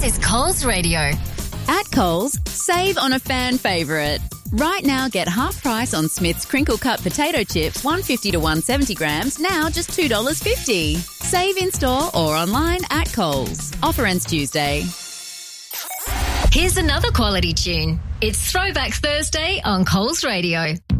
This is Coles Radio. At Coles, save on a fan favourite. Right now, get half price on Smith's crinkle cut potato chips, 150 to 170 grams, now just $2.50. Save in store or online at Coles. Offer ends Tuesday. Here's another quality tune. It's Throwback Thursday on Coles Radio.